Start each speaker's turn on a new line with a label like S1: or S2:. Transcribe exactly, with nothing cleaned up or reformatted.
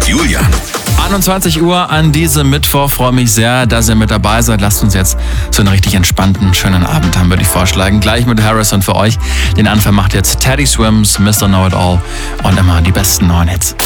S1: Julian.
S2: einundzwanzig Uhr an diesem Mittwoch. Freue mich sehr, dass ihr mit dabei seid. Lasst uns jetzt so einen richtig entspannten, schönen Abend haben, würde ich vorschlagen. Gleich mit Harrison für euch. Den Anfang macht jetzt Teddy Swims, Mister Know It All und immer die besten neuen Hits.